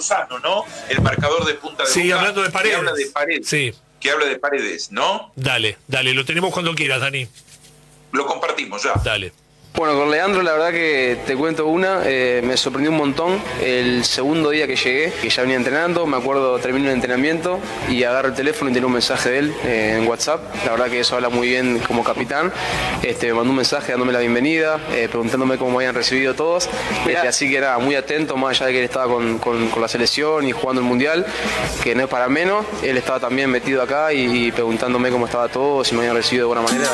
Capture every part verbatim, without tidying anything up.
Lozano, ¿no? El marcador de punta de Sí, Boca, hablando de Paredes. Que habla de Paredes. Sí. Que habla de Paredes, ¿no? Dale, dale, lo tenemos cuando quieras, Dani. Lo compartimos ya. Dale. Bueno, con Leandro la verdad que te cuento una, eh, me sorprendió un montón el segundo día que llegué, que ya venía entrenando, me acuerdo, terminé el entrenamiento y agarro el teléfono y tengo un mensaje de él eh, en WhatsApp, la verdad que eso habla muy bien como capitán, este, me mandó un mensaje dándome la bienvenida, eh, preguntándome cómo me habían recibido todos, este, así que era muy atento, más allá de que él estaba con, con, con la selección y jugando el Mundial, que no es para menos, él estaba también metido acá y, y preguntándome cómo estaba todo, si me habían recibido de buena manera.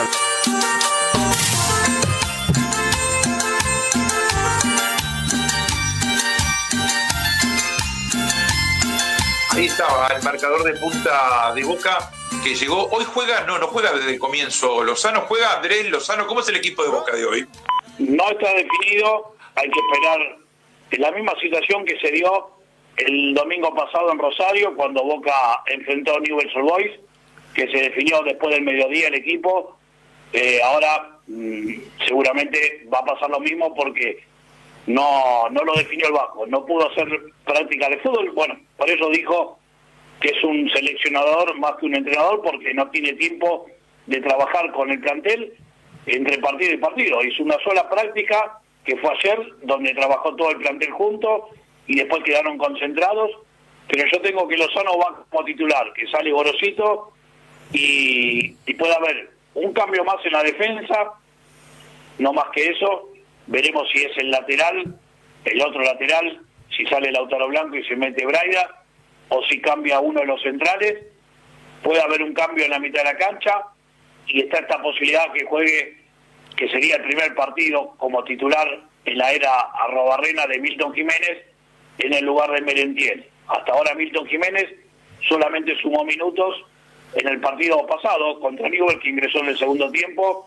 Ahí estaba el marcador de punta de Boca que llegó. Hoy juega, no, no juega desde el comienzo Lozano, juega Andrés Lozano. ¿Cómo es el equipo de Boca de hoy? No está definido, hay que esperar. En la misma situación que se dio el domingo pasado en Rosario, cuando Boca enfrentó a Newell's Old Boys, que se definió después del mediodía el equipo. Eh, ahora mmm, seguramente va a pasar lo mismo porque no no lo definió el Vasco, no pudo hacer práctica de fútbol. Bueno, por eso dijo que es un seleccionador más que un entrenador, porque no tiene tiempo de trabajar con el plantel entre partido y partido. Hizo una sola práctica, que fue ayer, donde trabajó todo el plantel junto y después quedaron concentrados. Pero yo tengo que Lozano va como titular, que sale Gorosito y, y puede haber un cambio más en la defensa, no más que eso. Veremos si es el lateral, el otro lateral, si sale Lautaro Blanco y se mete Braida, o si cambia uno de los centrales. Puede haber un cambio en la mitad de la cancha, y está esta posibilidad que juegue, que sería el primer partido como titular en la era arrobarrena de Milton Jiménez, en el lugar de Merentiel. Hasta ahora Milton Jiménez solamente sumó minutos en el partido pasado contra Newell's, que ingresó en el segundo tiempo,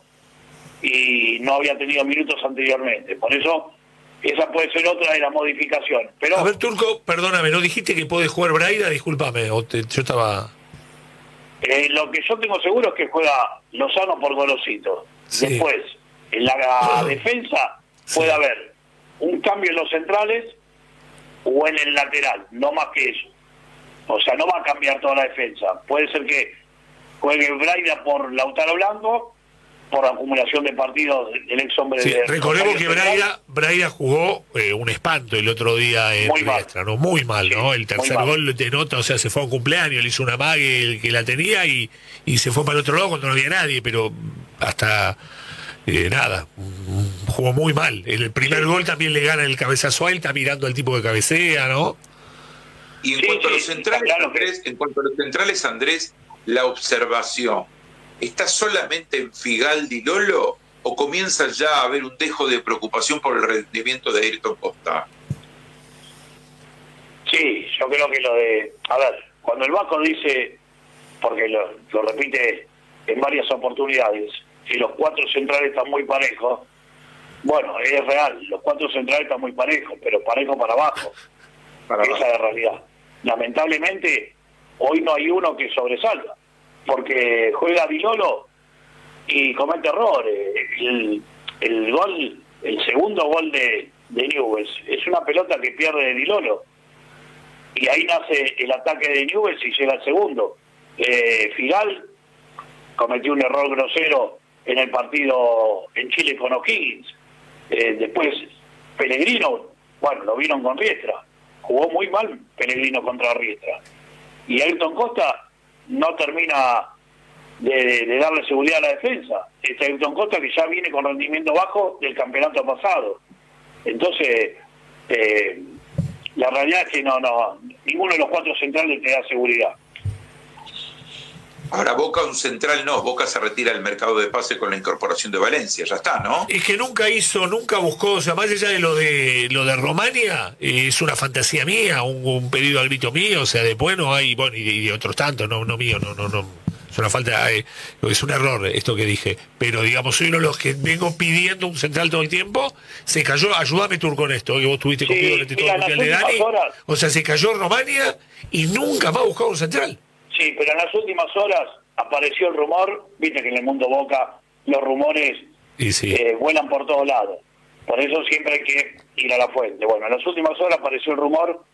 y no había tenido minutos anteriormente. Por eso, esa puede ser otra de las modificaciones. Pero, a ver, Turco, perdóname, ¿no dijiste que puede jugar Braida? Discúlpame, o te, yo estaba... Eh, lo que yo tengo seguro es que juega Lozano por Gorosito. Sí. Después, en la defensa puede sí. haber un cambio en los centrales o en el lateral, no más que eso. O sea, no va a cambiar toda la defensa. Puede ser que juegue Braida por Lautaro Blanco, por acumulación de partidos del ex hombre sí, de... Recordemos que Braida, Braida jugó eh, un espanto el otro día en Riestra, ¿no? Muy mal, ¿no? Sí, el tercer gol de nota, o sea, se fue a un cumpleaños, le hizo una mague el que la tenía y, y se fue para el otro lado cuando no había nadie, pero hasta eh, nada, jugó muy mal. El primer sí. gol también le gana el cabezazo a él, está mirando al tipo de cabecea, ¿no? Y en sí, cuanto sí, a los centrales, claro Andrés, en cuanto a los centrales, Andrés, la observación, ¿está solamente en Figal Di Lolo o comienza ya a haber un dejo de preocupación por el rendimiento de Ayrton Costa? Sí, yo creo que lo de... A ver, cuando el Vasco dice, porque lo, lo repite en varias oportunidades, si los cuatro centrales están muy parejos, bueno, es real, los cuatro centrales están muy parejos, pero parejos para abajo. Para Esa abajo. es la realidad. Lamentablemente, hoy no hay uno que sobresalga, porque juega Di Lolo y comete errores. El, el gol, el segundo gol de, de Newell's, es una pelota que pierde Di Lolo. Y ahí nace el ataque de Newell's y llega el segundo. Eh, Figal cometió un error grosero en el partido en Chile con O'Higgins. Eh, después Pellegrino, bueno, lo vieron con Riestra. Jugó muy mal Pellegrino contra Riestra. Y Ayrton Costa no termina de, de, de darle seguridad a la defensa. Este Ayrton Costa que ya viene con rendimiento bajo del campeonato pasado. Entonces, eh, la realidad es que no, no, ninguno de los cuatro centrales te da seguridad. Ahora Boca, un central no, Boca se retira del mercado de pase con la incorporación de Valencia, ya está, ¿no? Es que nunca hizo, nunca buscó, o sea, más allá de lo de lo de Romania, eh, es una fantasía mía, un, un pedido a grito mío, o sea, después no hay, bueno, y de, y de otros tantos, no, no mío, no, no, no, es una falta, eh, es un error esto que dije, pero digamos, soy uno de los que vengo pidiendo un central todo el tiempo, se cayó, ayúdame tú con esto, que vos estuviste sí, conmigo durante todo el mundial de Dani, horas, o sea, se cayó Romania y nunca más buscado un central. Sí, pero en las últimas horas apareció el rumor, viste que en el mundo Boca los rumores y sí. eh, vuelan por todos lados, por eso siempre hay que ir a la fuente. Bueno, en las últimas horas apareció el rumor